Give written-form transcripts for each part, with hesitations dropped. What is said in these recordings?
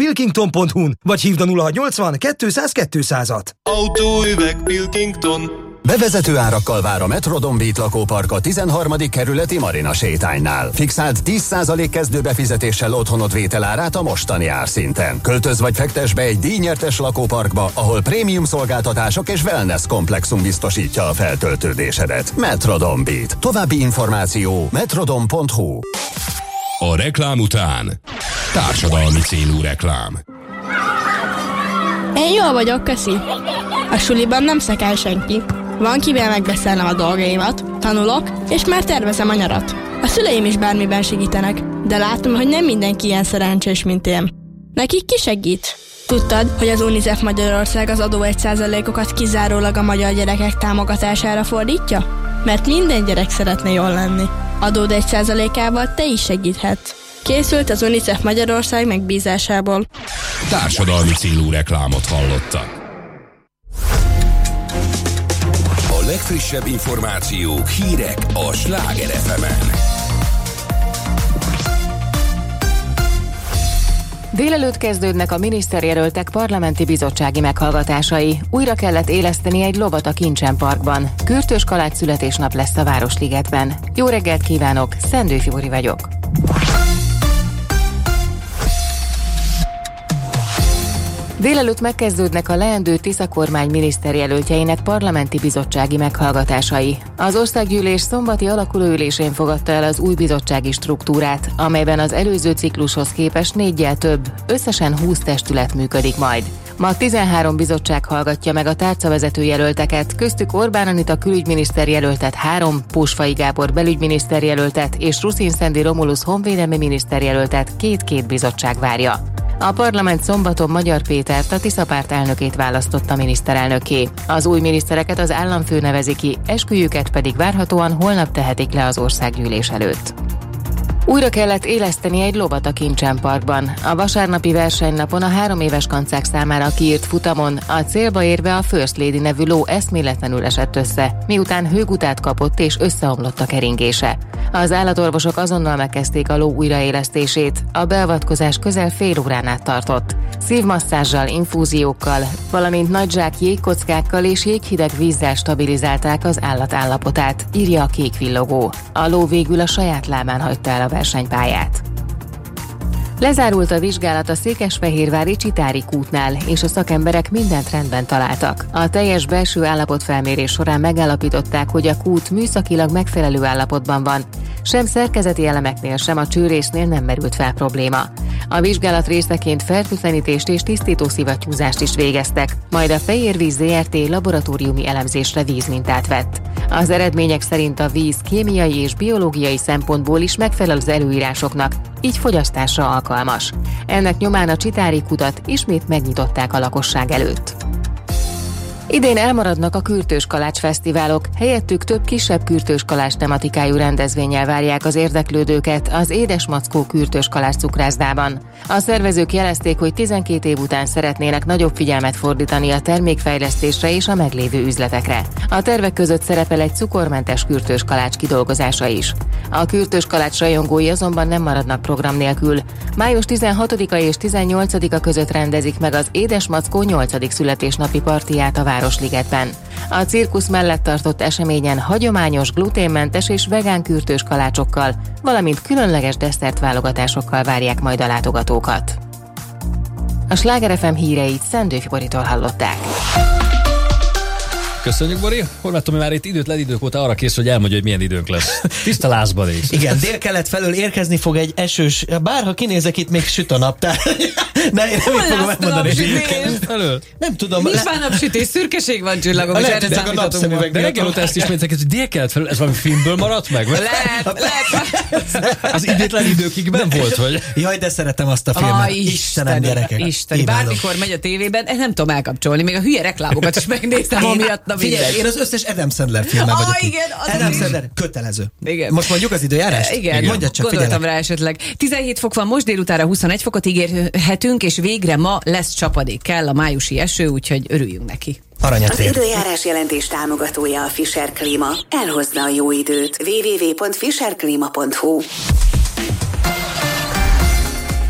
pilkington.hu-n, vagy hívd a 0680 200 200-at. Autóüveg Pilkington. Bevezető árakkal vár a Metrodon Beat lakópark a 13. kerületi Marina sétánynál. Fixált 10% kezdőbefizetéssel otthonod vételárát a mostani árszinten. Költöz vagy fektess be egy díjnyertes lakóparkba, ahol prémium szolgáltatások és wellness komplexum biztosítja a feltöltődésedet. Metrodon Beat. További információ metrodon.hu. A reklám után társadalmi célú reklám. Én jól vagyok, köszi. A suliban nem szekel senki. Van kivel megbeszélnem a dolgaimat, tanulok, és már tervezem a nyarat. A szüleim is bármiben segítenek, de látom, hogy nem mindenki ilyen szerencsés, mint én. Nekik ki segít? Tudtad, hogy az UNICEF Magyarország az adó 1%-okat kizárólag a magyar gyerekek támogatására fordítja? Mert minden gyerek szeretne jól lenni. Adód 1%-ával te is segíthetsz. Készült az UNICEF Magyarország megbízásából. Társadalmi célú reklámot hallottak. A legfrissebb információk, hírek a Sláger FM-en. Délelőtt kezdődnek a miniszterjelöltek parlamenti bizottsági meghallgatásai. Újra kellett éleszteni egy lovat a Kincsen Parkban. Kürtös Kalács születésnap lesz a Városligetben. Jó reggelt kívánok, Szendő Fibori vagyok. Délelőtt megkezdődnek a leendő Tisza kormány miniszterjelöltjeinek parlamenti bizottsági meghallgatásai. Az országgyűlés szombati alakulóülésén fogadta el az új bizottsági struktúrát, amelyben az előző ciklushoz képest 4-jel több, összesen 20 testület működik majd. Ma 13 bizottság hallgatja meg a tárcavezető jelölteket, köztük Orbán Anita külügyminiszter jelöltet 3, Pusfai Gábor belügyminiszter jelöltet és Ruszin Szendi Romulusz honvédelmi miniszter jelöltet 2 bizottság várja. A parlament szombaton Magyar Pétert, a Tisza párt elnökét választotta miniszterelnökké. Az új minisztereket az államfő nevezi ki, esküjüket pedig várhatóan holnap tehetik le az országgyűlés előtt. Újra kellett éleszteni egy lovat a Kincsen Parkban. A vasárnapi versenynapon a 3 éves kancák számára kiírt futamon a célba érve a First Lady nevű ló eszméletlenül esett össze, miután hőgutát kapott és összeomlott a keringése. Az állatorvosok azonnal megkezdték a ló újraélesztését, a beavatkozás közel fél órán át tartott. Szívmasszázsal, infúziókkal, valamint nagy zsák jégkockákkal és jéghideg vízzel stabilizálták az állat állapotát, írja a Kék Villogó. A ló végül a saját lábán hagyta el a versenypályát. Lezárult a vizsgálat a székesfehérvári Csitári kútnál, és a szakemberek mindent rendben találtak. A teljes belső állapotfelmérés során megállapították, hogy a kút műszakilag megfelelő állapotban van, sem szerkezeti elemeknél, sem a csőrésznél nem merült fel probléma. A vizsgálat részeként fertőtlenítést és tisztító szivattyúzást is végeztek, majd a Fehérvíz Zrt. Laboratóriumi elemzésre vízmintát vett. Az eredmények szerint a víz kémiai és biológiai szempontból is megfelel az előírásoknak, így fogyasztásra alkalmas. Ennek nyomán a Csitári kutat ismét megnyitották a lakosság előtt. Idén elmaradnak a Kürtős Kalács fesztiválok, helyettük több kisebb kürtős kalács tematikájú rendezvénnyel várják az érdeklődőket az Édes Mackó Kürtős Kalács cukrászdában. A szervezők jelezték, hogy 12 év után szeretnének nagyobb figyelmet fordítani a termékfejlesztésre és a meglévő üzletekre. A tervek között szerepel egy cukormentes kürtős kalács kidolgozása is. A kürtős kalács rajongói azonban nem maradnak program nélkül. Május 16-a és 18-a között rendezik meg az Édes Mackó 8. születésnapi partiját a Városligetben. A cirkusz mellett tartott eseményen hagyományos, gluténmentes és vegán kürtős kalácsokkal, valamint különleges desszertválogatásokkal várják majd a látogatókat. A Sláger FM híreit Szendő Fiboritól hallották. Köszönjük, Bori. Horváth Tomi már itt idők óta arra kész, hogy elmondja, hogy milyen időnk lesz. Tiszta lázban is. Igen, délkelet felől érkezni fog egy esős, bárha kinézek, itt még süt a nap, tehát nem így fogom elmondani. Nem tudom. Nincs már napsütés, szürkeség van, csillagom, és erre számíthatunk. De reggel óta ezt ismételtek, hogy délkelet felől, ez valami filmből maradt meg? Lehet. Az idétlen időkig nem volt, hogy... Jaj, de szeretem azt a filmet. Istenem, gyerekek. Isteni. Bármikor megy a tévében, nem tudom elkapcsolni, még a hülye reklámokat is megnéztem, amiatt. Figyelj, én az összes Adam Sandler filmben vagyok. Igen, Adam Sandler, kötelező. Igen. Most mondjuk az időjárást? Igen, mondjad csak, gondoltam rá esetleg. 17 fok van most, délutánra 21 fokot ígérhetünk, és végre ma lesz csapadék. Kell a májusi eső, úgyhogy örüljünk neki. Az időjárás jelentés támogatója a Fischer Klíma. Elhozza a jó időt. www.fischerklima.hu.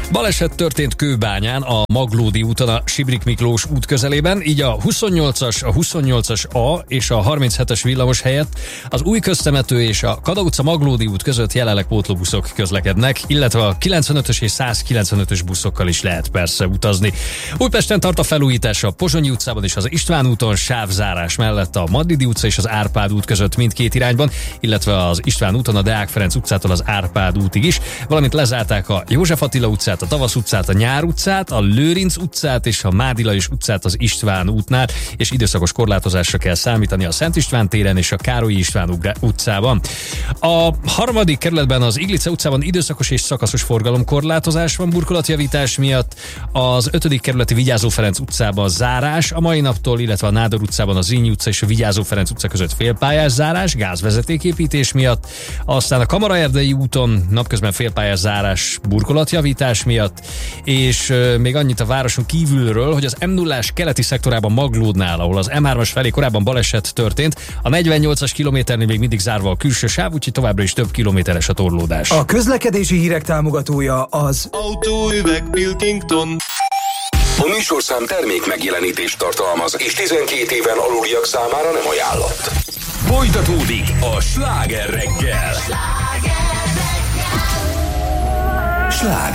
Baleset történt Kőbányán, a Maglódi úton a Sibrik Miklós út közelében, így a 28-as, a 28-as A és a 37-es villamos helyett az Új Köztemető és a Kada utca Maglódi út között jelenleg pótlóbuszok közlekednek, illetve a 95-ös és 195-ös buszokkal is lehet persze utazni. Újpesten tart a felújítás a Pozsonyi utcában és az István úton, sávzárás mellett a Madridi utca és az Árpád út között mindkét irányban, illetve az István úton a Deák Ferenc utcától az Árpád útig is, valamint lezárták a József Attila utcát, a Tavasz utcát, a Nyár utcát, a Lőrinc utcát és a Mádi Lajos utcát az István útnál, és időszakos korlátozásra kell számítani a Szent István téren és a Károlyi István utcában. A 3. kerületben az Iglice utcában időszakos és szakaszos forgalomkorlátozás van burkolatjavítás miatt, az 5. kerületi Vigyázó Ferenc utcában zárás a mai naptól, illetve a Nádor utcában a Zrínyi utca és a Vigyázó Ferenc utca között félpályás zárás gázvezetéképítés miatt, aztán a Kamaraerdei úton napközben félpályás zárás burkolatjavítás miatt, és még annyit a városon kívülről, hogy az M0-ás keleti szektorában Maglódnál, ahol az M3-as felé korábban baleset történt, a 48-as kilométernél még mindig zárva a külső sáv, úgyhogy továbbra is több kilométeres a torlódás. A közlekedési hírek támogatója az Autóüveg Pilkington. A műsorszám termék megjelenítést tartalmaz, és 12 éven aluliak számára nem ajánlott. Folytatódik a Sláger reggel. Sláger